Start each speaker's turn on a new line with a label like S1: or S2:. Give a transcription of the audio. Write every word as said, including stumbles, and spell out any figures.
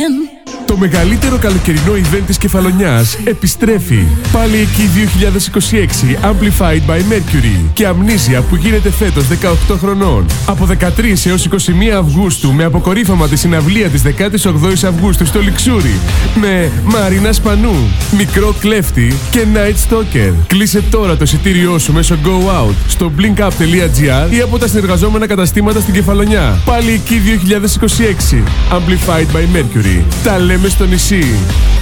S1: Το μεγαλύτερο καλοκαιρινό event της Κεφαλονιάς επιστρέφει. Πάλι εκεί δύο χιλιάδες είκοσι έξι Amplified by Mercury και Amnesia που γίνεται φέτος δεκαοκτώ χρονών. Από δεκατρείς έως είκοσι μία Αυγούστου με αποκορύφωμα τη συναυλία της δεκάτη όγδοη Αυγούστου στο Λιξούρι με Μαρίνα Σπανού, Μικρό Κλέφτη και Night Stalker. Κλείσε τώρα το εισιτήριό σου μέσω Go Out στο blinkup.gr ή από τα συνεργαζόμενα καταστήματα στην Κεφαλονιά. Πάλι εκεί δύο χιλιάδες είκοσι έξι Amplified by Mercury. Τα λέμε στο νησί.